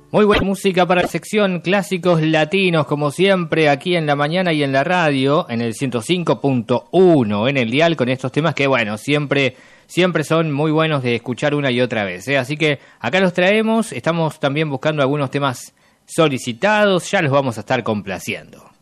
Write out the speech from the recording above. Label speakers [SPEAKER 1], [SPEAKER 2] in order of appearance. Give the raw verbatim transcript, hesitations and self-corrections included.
[SPEAKER 1] Muy buena música para la sección Clásicos Latinos, como siempre, aquí en la mañana y en la radio, en el ciento cinco punto uno, en el dial, con estos temas que, bueno, siempre, siempre son muy buenos de escuchar una y otra vez, ¿eh? Así que acá los traemos, estamos también buscando algunos temas solicitados, ya los vamos a estar complaciendo.